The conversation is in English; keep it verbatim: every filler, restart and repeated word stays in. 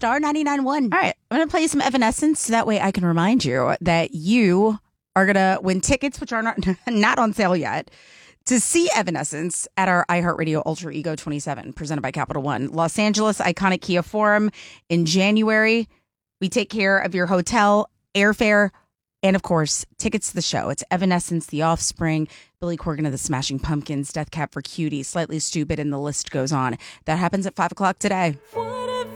Star ninety-nine point one. All right, I'm going to play you some Evanescence so that way I can remind you that you are going to win tickets, which are not, not on sale yet, to see Evanescence at our iHeartRadio Ultra Ego twenty-seven, presented by Capital One. Los Angeles Iconic Kia Forum in January. We take care of your hotel, airfare, and, of course, tickets to the show. It's Evanescence, The Offspring, Billy Corgan of the Smashing Pumpkins, Death Cab for Cutie, Slightly Stupid, and the list goes on. That happens at five o'clock today.